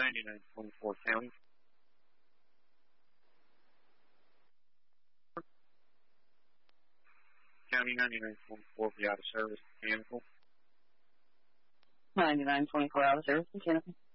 9924 County. County 9924 be out of service, mechanical. 9924 out of service, mechanical.